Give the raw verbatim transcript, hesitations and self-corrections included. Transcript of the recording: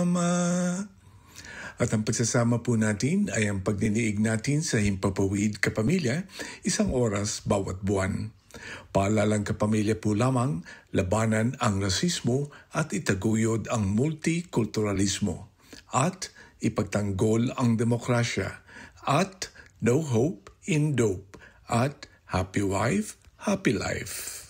pagsasama. At ang pagsasama po natin ay ang pagdiniig natin sa Himpapawid Kapamilya, isang oras bawat buwan. Paalalang kapamilya po lamang, labanan ang rasismo at itaguyod ang multikulturalismo. At ipagtanggol ang demokrasya. At no hope in dope. At happy wife, happy life.